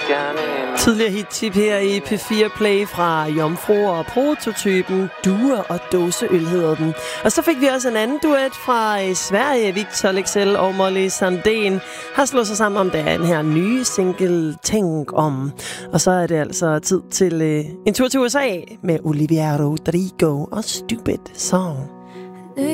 Tidligere hit her i P4 Play fra Jomfruer og Prototypen. Duer og dåseøl hedder den. Og så fik vi også en anden duet fra Sverige. Victor Leksell og Molly Sandén har slået sig sammen om den her nye single Tænk om. Og så er det altså tid til en tur til USA med Olivia Rodrigo og Stupid Song.